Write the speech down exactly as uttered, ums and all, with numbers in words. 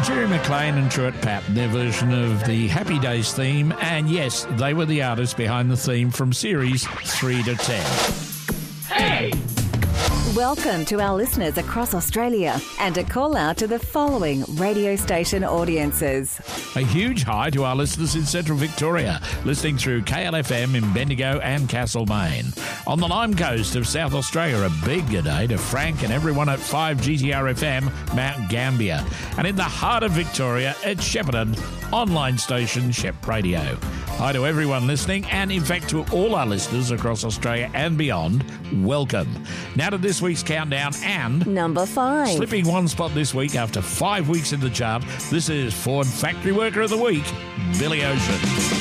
Jerry McLean and Truett Patton, their version of the Happy Days theme, and yes, they were the artists behind the theme from series three to ten. Hey! Welcome to our listeners across Australia and a call out to the following radio station audiences. A huge hi to our listeners in Central Victoria, listening through K L F M in Bendigo and Castlemaine. On the Lime Coast of South Australia, a big good day to Frank and everyone at five G T R F M, Mount Gambier. And in the heart of Victoria at Shepparton, online station Shep Radio. Hi to everyone listening, and in fact to all our listeners across Australia and beyond, welcome. Now to this week's countdown and... Number five. Slipping one spot this week after five weeks in the chart, this is Ford Factory Worker of the Week, Billy Ocean.